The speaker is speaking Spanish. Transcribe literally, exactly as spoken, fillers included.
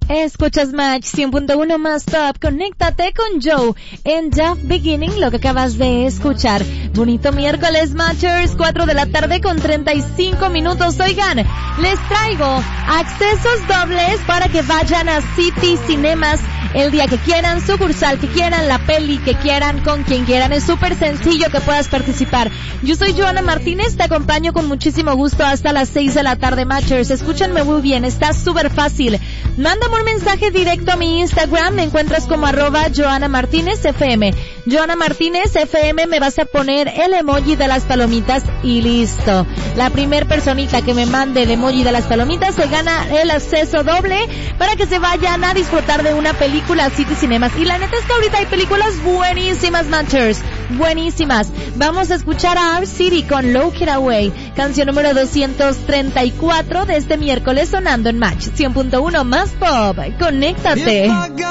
Escuchas Match cien punto uno más top. Conéctate con Joe en Just Beginning, lo que acabas de escuchar. Bonito miércoles, Matchers, cuatro de la tarde con treinta y cinco minutos. Oigan, les traigo accesos dobles para que vayan a City Cinemas el día que quieran, sucursal que quieran, la peli que quieran, con quien quieran. Es súper sencillo que puedas participar. Yo soy Joana Martínez, te acompaño con muchísimo gusto hasta las seis de la tarde, Matchers. Escúchenme muy bien, está súper fácil. Mándame un mensaje directo a mi Instagram, me encuentras como arroba Joana Martínez F M. Joana Martínez F M, me vas a poner el emoji de las palomitas y listo. La primer personita que me mande el emoji de las palomitas se gana el acceso doble para que se vayan a disfrutar de una película a City Cinemas. Y la neta es que ahorita hay películas buenísimas, Matchers, buenísimas. Vamos a escuchar a R-City con Low It Away, canción número doscientos treinta y cuatro de este miércoles, sonando en Match cien punto uno más pop. Conéctate.